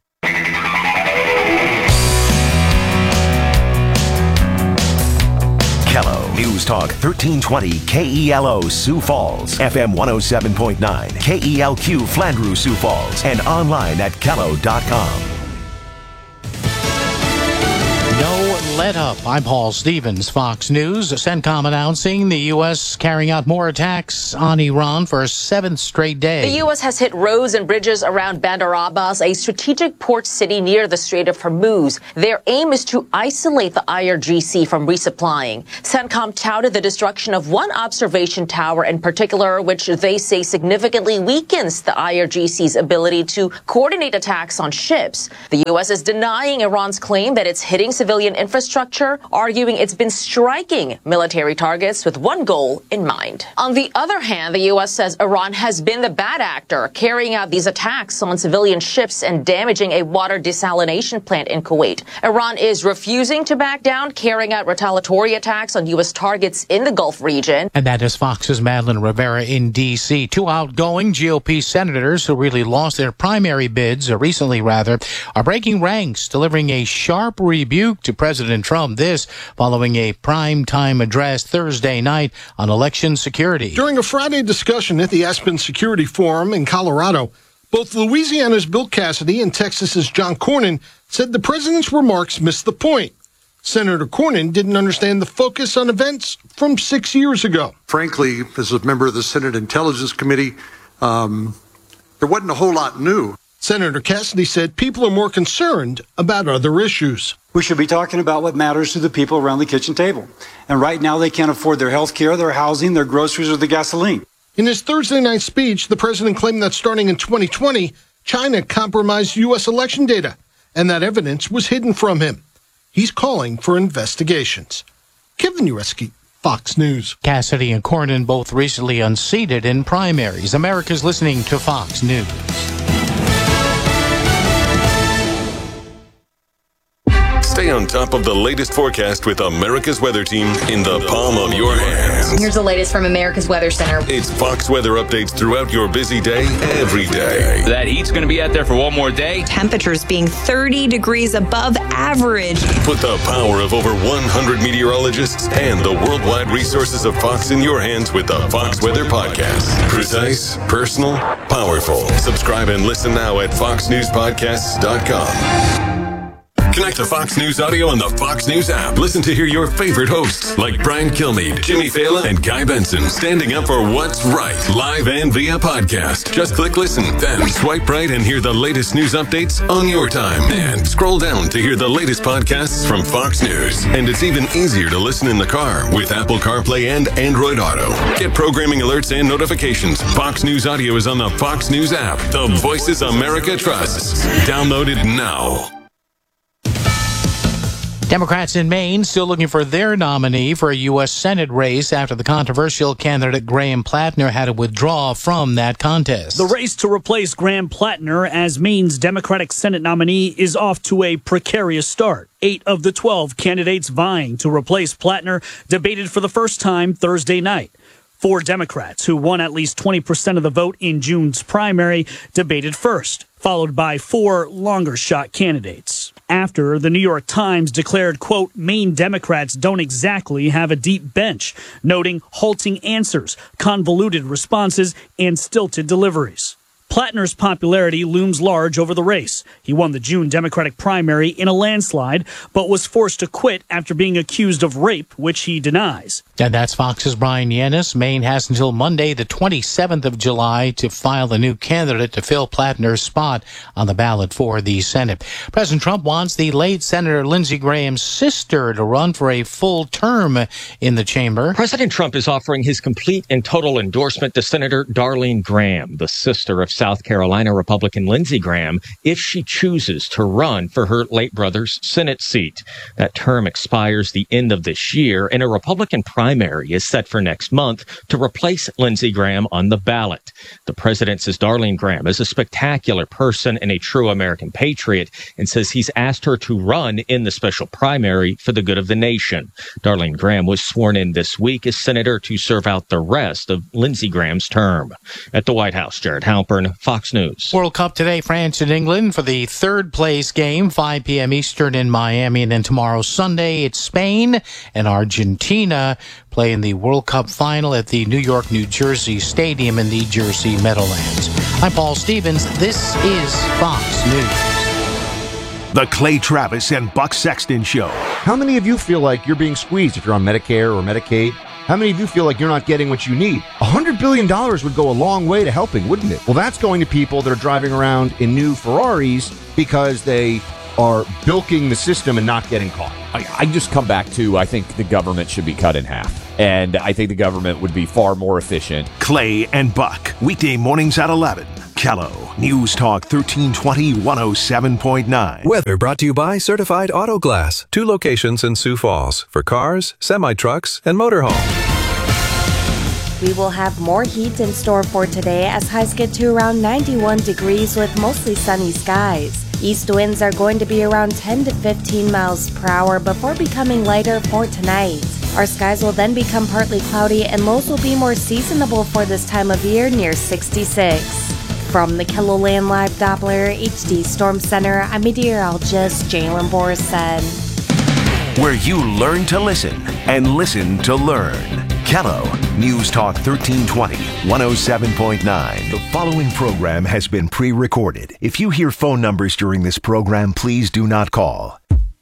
Kello News Talk thirteen twenty K E L O Sioux Falls, F M one oh seven point nine, K E L Q Flandreau Sioux Falls, and online at kello dot com. No let up. I'm Paul Stevens, Fox News. CENTCOM announcing the U S carrying out more attacks on Iran for a seventh straight day. The U S has hit roads and bridges around Bandar Abbas, a strategic port city near the Strait of Hormuz. Their aim is to isolate the I R G C from resupplying. CENTCOM touted the destruction of one observation tower in particular, which they say significantly weakens the I R G C's ability to coordinate attacks on ships. The U S is denying Iran's claim that it's hitting civilian infrastructure, arguing it's been striking military targets with one goal in mind. On the other hand, the U S says Iran has been the bad actor, carrying out these attacks on civilian ships and damaging a water desalination plant in Kuwait. Iran is refusing to back down, carrying out retaliatory attacks on U S targets in the Gulf region. And that is Fox's Madeline Rivera in D C Two outgoing G O P senators who really lost their primary bids, or recently rather, are breaking ranks, delivering a sharp rebuke to President Trump. This following a prime-time address Thursday night on election security. During a Friday discussion at the Aspen Security Forum in Colorado, both Louisiana's Bill Cassidy and Texas's John Cornyn said the president's remarks missed the point. Senator Cornyn didn't understand the focus on events from six years ago. Frankly, as a member of the Senate Intelligence Committee, um, there wasn't a whole lot new. Senator Cassidy said people are more concerned about other issues. We should be talking about what matters to the people around the kitchen table. And right now they can't afford their health care, their housing, their groceries, or the gasoline. In his Thursday night speech, the president claimed that starting in twenty twenty, China compromised U S election data, and that evidence was hidden from him. He's calling for investigations. Kevin Ureski, Fox News. Cassidy and Cornyn both recently unseated in primaries. America's listening to Fox News. Stay on top of the latest forecast with America's Weather Team in the palm of your hands. Here's the latest from America's Weather Center. It's Fox weather updates throughout your busy day, every day. That heat's going to be out there for one more day. Temperatures being thirty degrees above average. Put the power of over one hundred meteorologists and the worldwide resources of Fox in your hands with the Fox Weather Podcast. Precise, personal, powerful. Subscribe and listen now at fox news podcasts dot com. Connect to Fox News Audio on the Fox News app. Listen to hear your favorite hosts like Brian Kilmeade, Jimmy Fallon, and Guy Benson standing up for what's right, live and via podcast. Just click listen, then swipe right and hear the latest news updates on your time. And scroll down to hear the latest podcasts from Fox News. And it's even easier to listen in the car with Apple CarPlay and Android Auto. Get programming alerts and notifications. Fox News Audio is on the Fox News app. The voices America trusts. Download it now. Democrats in Maine still looking for their nominee for a U S Senate race after the controversial candidate Graham Plattner had to withdraw from that contest. The race to replace Graham Plattner as Maine's Democratic Senate nominee is off to a precarious start. Eight of the twelve candidates vying to replace Plattner debated for the first time Thursday night. Four Democrats, who won at least twenty percent of the vote in June's primary, debated first, followed by four longer-shot candidates. After, the New York Times declared, quote, Maine Democrats don't exactly have a deep bench, noting halting answers, convoluted responses, and stilted deliveries. Plattner's popularity looms large over the race. He won the June Democratic primary in a landslide, but was forced to quit after being accused of rape, which he denies. And that's Fox's Brian Yanis. Maine has until Monday, the twenty-seventh of July, to file a new candidate to fill Plattner's spot on the ballot for the Senate. President Trump wants the late Senator Lindsey Graham's sister to run for a full term in the chamber. President Trump is offering his complete and total endorsement to Senator Darlene Graham, the sister of South Carolina Republican Lindsey Graham, if she chooses to run for her late brother's Senate seat. That term expires the end of this year, and a Republican primary is set for next month to replace Lindsey Graham on the ballot. The president says Darlene Graham is a spectacular person and a true American patriot, and says he's asked her to run in the special primary for the good of the nation. Darlene Graham was sworn in this week as senator to serve out the rest of Lindsey Graham's term. At the White House, Jared Halpern, Fox News. World Cup today, France and England for the third place game, five p.m. Eastern in Miami. And then tomorrow, Sunday, it's Spain and Argentina playing the World Cup final at the New York, New Jersey Stadium in the Jersey Meadowlands. I'm Paul Stevens. This is Fox News. The Clay Travis and Buck Sexton Show. How many of you feel like you're being squeezed if you're on Medicare or Medicaid? How many of you feel like you're not getting what you need? one hundred billion dollars would go a long way to helping, wouldn't it? Well, that's going to people that are driving around in new Ferraris because they are bilking the system and not getting caught. I, I just come back to, I think the government should be cut in half. And I think the government would be far more efficient. Clay and Buck, weekday mornings at eleven. Kello, News Talk thirteen twenty, one oh seven point nine. Weather brought to you by Certified Auto Glass. Two locations in Sioux Falls for cars, semi-trucks, and motorhomes. We will have more heat in store for today as highs get to around ninety-one degrees with mostly sunny skies. East winds are going to be around ten to fifteen miles per hour before becoming lighter for tonight. Our skies will then become partly cloudy and lows will be more seasonable for this time of year near sixty-six. From the KELOLAND Live Doppler H D Storm Center, I'm meteorologist Jalen Borson. Where you learn to listen and listen to learn. Kello, News Talk thirteen twenty, one oh seven point nine. The following program has been pre-recorded. If you hear phone numbers during this program, please do not call.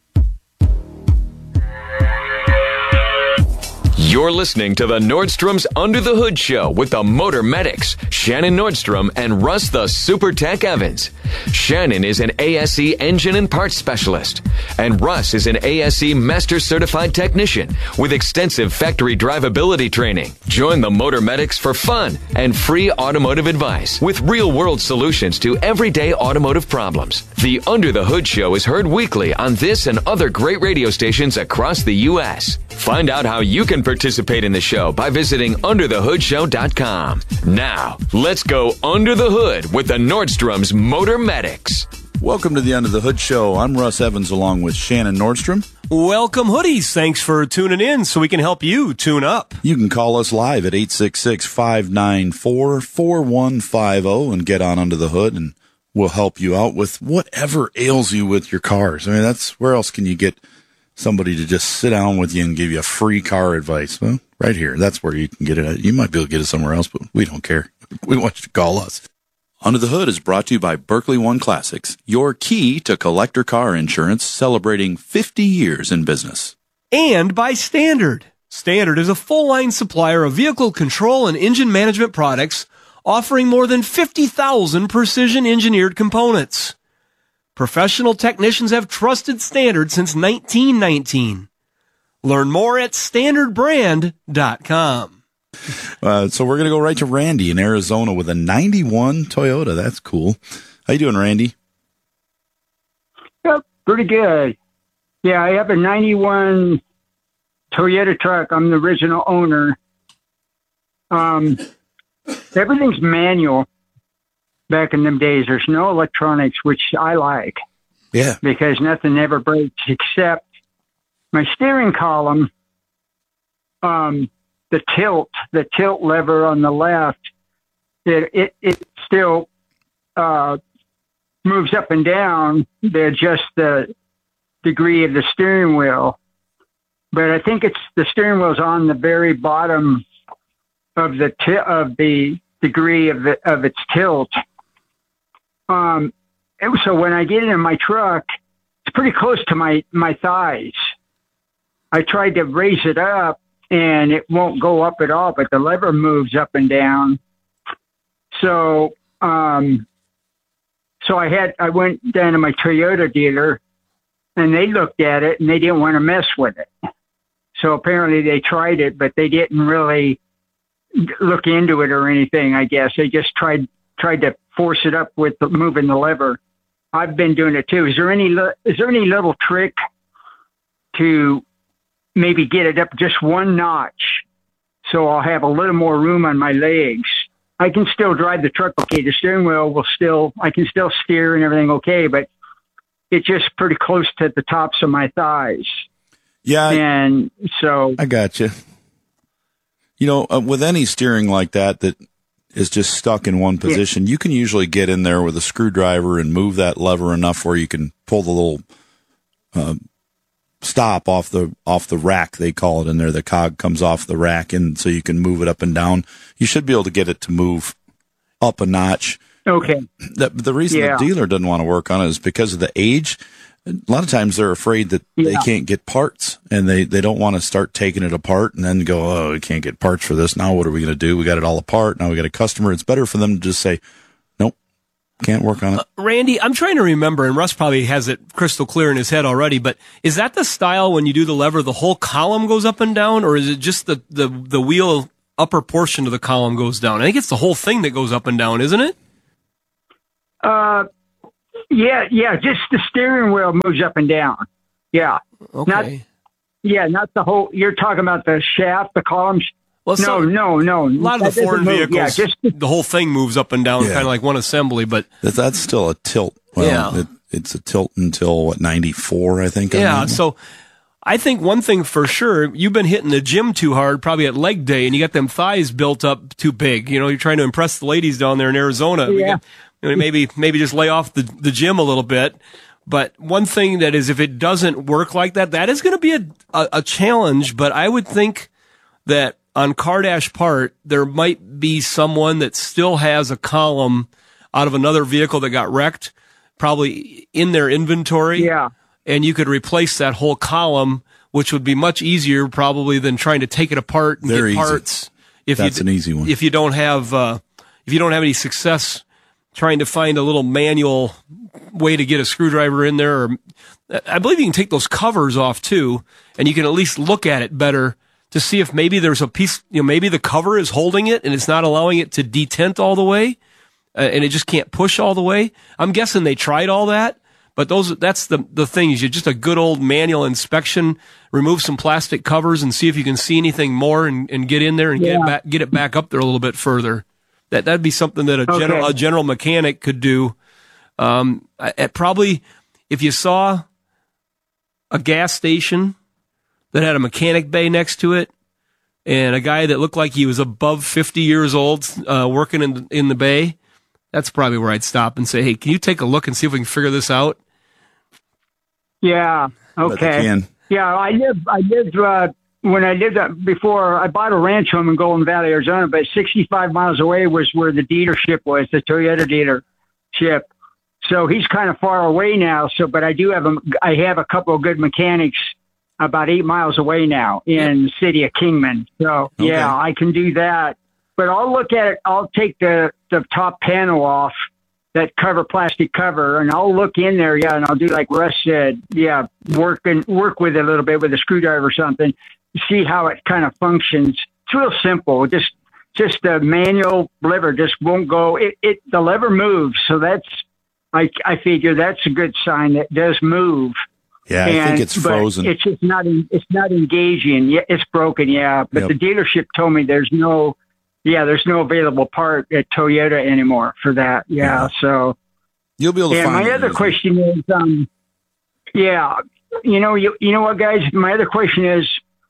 You're listening to the Nordstrom's Under the Hood Show with the Motor Medics, Shannon Nordstrom and Russ the Super Tech Evans. Shannon is an A S E engine and parts specialist, and Russ is an A S E Master Certified Technician with extensive factory drivability training. Join the Motor Medics for fun and free automotive advice with real-world solutions to everyday automotive problems. The Under the Hood Show is heard weekly on this and other great radio stations across the U S Find out how you can participate in the show by visiting under the hood show dot com. Now, let's go under the hood with the Nordstrom's Motor Medics. Welcome to the Under the Hood Show. I'm Russ Evans along with Shannon Nordstrom. Welcome, hoodies. Thanks for tuning in so we can help you tune up. You can call us live at eight six six, five nine four, four one five zero and get on under the hood, and we'll help you out with whatever ails you with your cars. I mean, that's where else can you get somebody to just sit down with you and give you a free car advice? Well, right here. That's where you can get it. You might be able to get it somewhere else, but we don't care. We want you to call us. Under the Hood is brought to you by Berkeley One Classics, your key to collector car insurance, celebrating fifty years in business. And by Standard. Standard is a full-line supplier of vehicle control and engine management products, offering more than fifty thousand precision-engineered components. Professional technicians have trusted Standard since nineteen nineteen. Learn more at standard brand dot com. Uh, so we're going to go right to Randy in Arizona with a ninety-one Toyota. That's cool. How you doing, Randy? Yep, pretty good. Yeah, I have a ninety-one Toyota truck. I'm the original owner. Um, everything's manual. Back in them days, there's no electronics, which I like. Yeah. Because nothing ever breaks except my steering column, um, the tilt, the tilt lever on the left, it, it, it still uh, moves up and down to adjust the degree of the steering wheel. But I think it's the steering wheel's on the very bottom of the ti- of the degree of the of its tilt. Um, and so when I get in my truck, it's pretty close to my, my thighs. I tried to raise it up and it won't go up at all, but the lever moves up and down. So, um, so I had, I went down to my Toyota dealer and they looked at it and they didn't want to mess with it. So apparently they tried it, but they didn't really look into it or anything, I guess. They just tried, tried to force it up with the, moving the lever. I've been doing it too. Is there any, is there any little trick to maybe get it up just one notch so I'll have a little more room on my legs? I can still drive the truck okay. The steering wheel will still, I can still steer and everything okay, but it's just pretty close to the tops of my thighs. Yeah. And so I got you. You know, uh, with any steering like that, that is just stuck in one position, yeah. You can usually get in there with a screwdriver and move that lever enough where you can pull the little uh, stop off the off the rack, they call it in there. The cog comes off the rack, and so you can move it up and down. You should be able to get it to move up a notch. Okay. The, the reason yeah. the dealer doesn't want to work on it is because of the age. A lot of times they're afraid that yeah. they can't get parts, and they, they don't want to start taking it apart and then go, oh, we can't get parts for this. Now what are we going to do? We got it all apart. Now we got a customer. It's better for them to just say, nope, can't work on it. Uh, Randy, I'm trying to remember, and Russ probably has it crystal clear in his head already, but is that the style when you do the lever, the whole column goes up and down, or is it just the, the, the wheel upper portion of the column goes down? I think it's the whole thing that goes up and down, isn't it? Uh, Yeah, yeah, just the steering wheel moves up and down. Yeah. Okay. Not, yeah, not the whole, you're talking about the shaft, the columns. Well, no, so, no, no. A lot of the Ford vehicles, yeah, just, the whole thing moves up and down, Yeah. kind of like one assembly, but. That's still a tilt. Well, yeah. It, it's a tilt until, what, ninety-four, I think? Yeah, so I think one thing for sure, you've been hitting the gym too hard, probably at leg day, and you got them thighs built up too big. You know, you're trying to impress the ladies down there in Arizona. Yeah. I mean, maybe maybe just lay off the, the gym a little bit. But one thing that is, if it doesn't work like that, that is going to be a, a, a challenge. But I would think that on Cardash Part, there might be someone that still has a column out of another vehicle that got wrecked, probably in their inventory. Yeah. And you could replace that whole column, which would be much easier probably than trying to take it apart and Very get easy. parts. If That's you, an easy one. If you don't have, uh, if you don't have any success trying to find a little manual way to get a screwdriver in there, or I believe you can take those covers off too, and you can at least look at it better to see if maybe there's a piece, you know, maybe the cover is holding it and it's not allowing it to detent all the way, uh, and it just can't push all the way. I'm guessing they tried all that, but those, that's the, the thing is you just a good old manual inspection, remove some plastic covers and see if you can see anything more and, and get in there and Yeah. get it back, get it back up there a little bit further. That, that'd be something that a Okay. general, a general mechanic could do. Um, at probably, if you saw a gas station that had a mechanic bay next to it and a guy that looked like he was above fifty years old, uh, working in, in the bay, that's probably where I'd stop and say, hey, can you take a look and see if we can figure this out? Yeah. Bet they Okay. can. Yeah, I lived, I lived, uh, when I lived up before, I bought a ranch home in Golden Valley, Arizona, but sixty-five miles away was where the dealership was, the Toyota dealership. So he's kind of far away now. So, but I do have a, I have a couple of good mechanics about eight miles away now in the city of Kingman. So Okay. yeah, I can do that. But I'll look at it. I'll take the, the top panel off, that cover, plastic cover, and I'll look in there. Yeah. And I'll do like Russ said. Yeah. Work and work with it a little bit with a screwdriver or something. See how it kind of functions. It's real simple. Just, just the manual lever just won't go. It, it, the lever moves. So that's, I, I figure that's a good sign that it does move. Yeah, I And- think it's but frozen. It's just not, it's not engaging. Yeah, it's broken. Yeah. But Yep. the dealership told me there's no, yeah, there's no available part at Toyota anymore for that. Yeah. Yeah. So, You'll be able to and find my it other easily. question is, um, yeah, you know, you, you know what, guys, my other question is,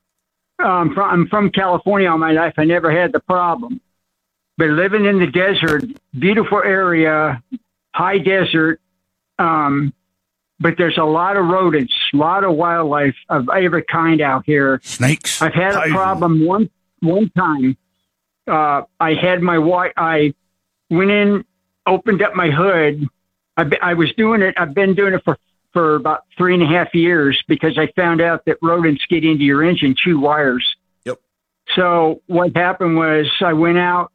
um, from, I'm from California all my life. I never had the problem, but living in the desert, beautiful area, high desert, um, but there's a lot of rodents, a lot of wildlife of every kind out here. Snakes. I've had a Poison. problem one one time. Uh, I had my wife. I went in, opened up my hood. I, I was doing it. I've been doing it for for about three and a half years because I found out that rodents get into your engine, chew wires. Yep. So what happened was I went out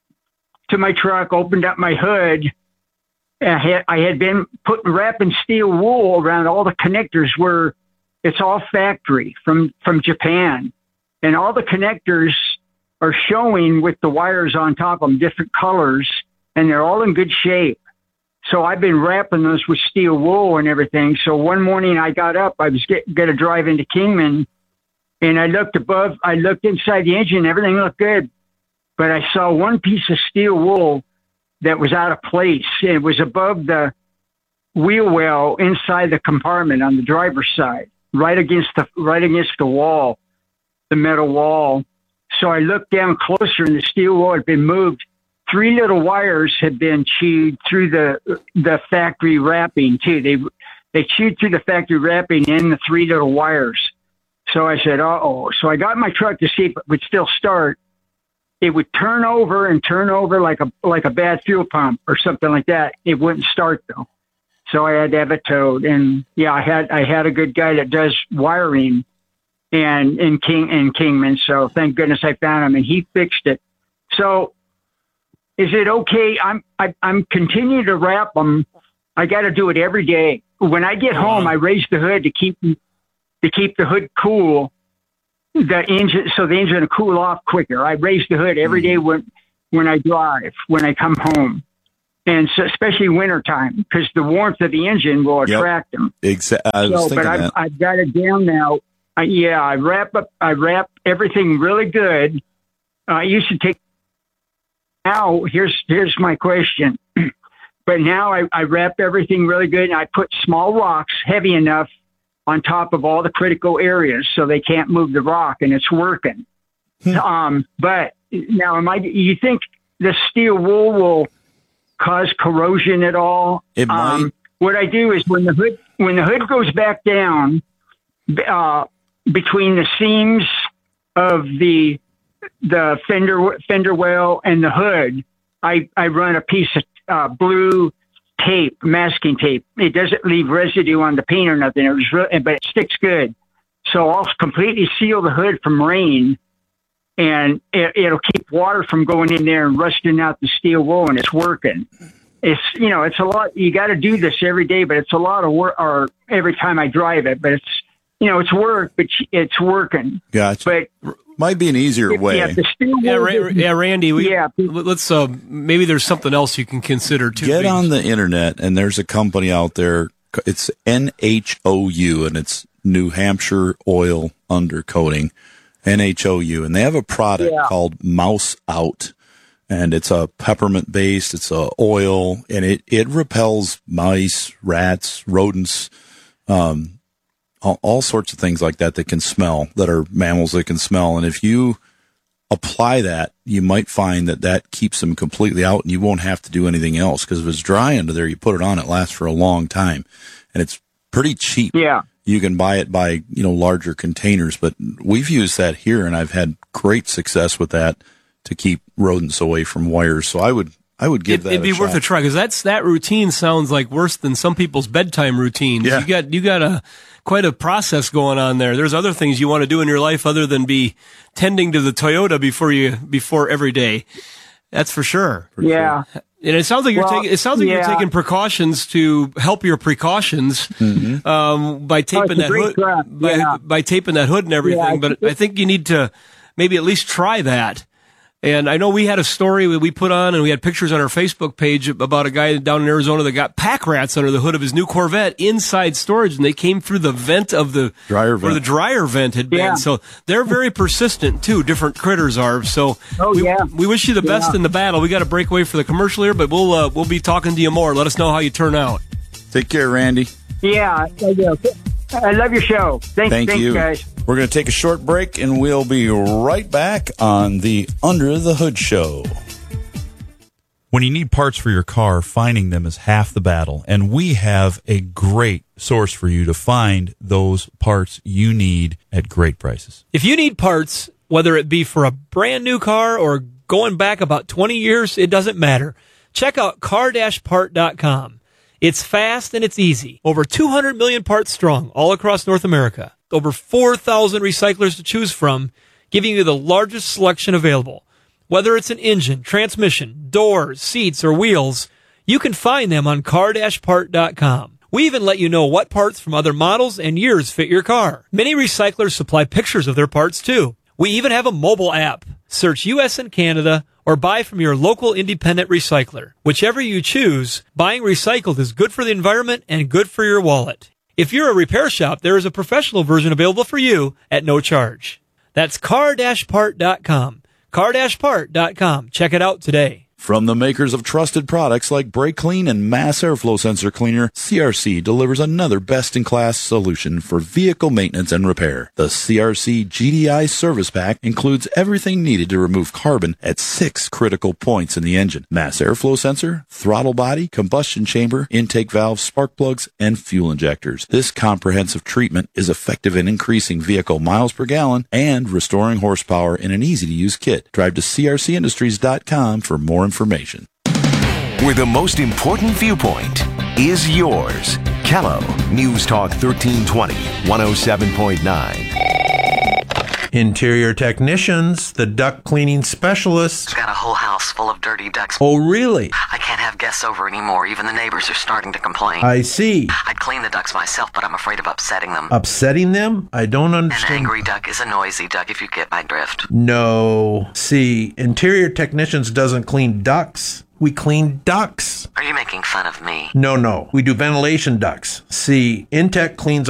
to my truck, opened up my hood. I had, I had been putting wrapping steel wool around all the connectors where it's all factory from, from Japan. And all the connectors are showing with the wires on top of them, different colors, and they're all in good shape. So I've been wrapping those with steel wool and everything. So one morning I got up, I was going to drive into Kingman, and I looked above, I looked inside the engine, everything looked good. But I saw one piece of steel wool that was out of place. It was above the wheel well inside the compartment on the driver's side, right against the, right against the wall, the metal wall. So I looked down closer and the steel wool had been moved. Three little wires had been chewed through the, the factory wrapping too. They, they chewed through the factory wrapping and the three little wires. So I said, uh-oh. So I got in my truck to see if it would still start. It would turn over and turn over like a like a bad fuel pump or something like that. It wouldn't start though. So I had to have it towed. And yeah, I had, I had a good guy that does wiring and in King in Kingman. So thank goodness I found him and he fixed it. So is it okay? I'm, I, I'm continuing to wrap them. I got to do it every day. When I get home, I raise the hood to keep, to keep the hood cool. The engine, so the engine will cool off quicker. I raise the hood every day when, when I drive, when I come home. And so, especially wintertime, because the warmth of the engine will attract yep. them. Exactly. I was so, thinking but I've, that. I've got it down now. Uh, yeah, I wrap up. I wrap everything really good. Uh, I used to take. Now here's here's my question. But now I, I wrap everything really good, and I put small rocks heavy enough on top of all the critical areas so they can't move the rock, and it's working. um, but now, am I? You think the steel wool will cause corrosion at all? It might. Um, what I do is when the hood when the hood goes back down uh, between the seams of the the fender fender well and the hood, I I run a piece of uh, blue tape, masking tape. It doesn't leave residue on the paint or nothing. It was really, but it sticks good. So I'll completely seal the hood from rain, and it, it'll keep water from going in there and rusting out the steel wool, and it's working. It's, you know, it's a lot. You got to do this every day, but it's a lot of work, or every time I drive it, but it's, you know, it's work, but it's working. Gotcha. But might be an easier way. Yeah, the steel Yeah, wool Ra- yeah, Randy. We, yeah. Let's. Uh, maybe there's something else you can consider too. Get on the internet, and there's a company out there. It's N H O U, and it's New Hampshire Oil Undercoating, N H O U, and they have a product Yeah. called Mouse Out, and it's a peppermint based. It's a oil, and it it repels mice, rats, rodents, um, all, all sorts of things like that that can smell, that are mammals that can smell. And if you apply that, you might find that that keeps them completely out, and you won't have to do anything else, because if it's dry under there, you put it on, it lasts for a long time, and it's pretty cheap. Yeah. You can buy it by, you know, larger containers, but we've used that here, and I've had great success with that to keep rodents away from wires. So I would, I would give it, that it'd be a worth shot. a try, because that's that routine sounds like worse than some people's bedtime routines. Yeah. You got you got a quite a process going on there. There's other things you want to do in your life other than be tending to the Toyota before you before every day. That's for sure. For Yeah. sure. And it sounds like you're Well, taking. It sounds like yeah. you're taking precautions to help your precautions Mm-hmm. um, by taping it's a that great hood. truck. By, Yeah. by taping that hood and everything. Yeah, but it- I think you need to maybe at least try that. And I know we had a story that we put on, and we had pictures on our Facebook page about a guy down in Arizona that got pack rats under the hood of his new Corvette inside storage, and they came through the vent of the Dryer where vent. the dryer vent had been. Yeah. So they're very persistent too. Different critters are. So Oh, we, yeah. we wish you the best Yeah. in the battle. We got to break away for the commercial here, but we'll uh, we'll be talking to you more. Let us know how you turn out. Take care, Randy. Yeah. I do. I love your show. Thank, Thank thanks, you. guys. We're going to take a short break, and we'll be right back on the Under the Hood Show. When you need parts for your car, finding them is half the battle, and we have a great source for you to find those parts you need at great prices. If you need parts, whether it be for a brand new car or going back about twenty years, it doesn't matter. Check out car dash part dot com. It's fast and it's easy. Over two hundred million parts strong all across North America. Over four thousand recyclers to choose from, giving you the largest selection available. Whether it's an engine, transmission, doors, seats, or wheels, you can find them on car dash part dot com. We even let you know what parts from other models and years fit your car. Many recyclers supply pictures of their parts too. We even have a mobile app. Search U S and Canada or buy from your local independent recycler. Whichever you choose, buying recycled is good for the environment and good for your wallet. If you're a repair shop, there is a professional version available for you at no charge. That's car dash part dot com. car dash part dot com. Check it out today. From the makers of trusted products like Brake Clean and Mass Airflow Sensor Cleaner, C R C delivers another best-in-class solution for vehicle maintenance and repair. The C R C G D I Service Pack includes everything needed to remove carbon at six critical points in the engine: mass airflow sensor, throttle body, combustion chamber, intake valves, spark plugs, and fuel injectors. This comprehensive treatment is effective in increasing vehicle miles per gallon and restoring horsepower in an easy-to-use kit. Drive to c r c industries dot com for more information. With the most important viewpoint, is yours. Kello News Talk thirteen twenty, one oh seven point nine. Interior technicians, the duct cleaning specialists. I've got a whole house full of dirty ducts. Oh, really? I can't have guests over anymore. Even the neighbors are starting to complain. I see. I'd clean the ducts myself, but I'm afraid of upsetting them. Upsetting them? I don't understand. An angry duck is a noisy duck, if you get my drift. No. See, interior technicians doesn't clean ducts. We clean ducts. Are you making fun of me? No, no. We do ventilation ducts. See, Intech cleans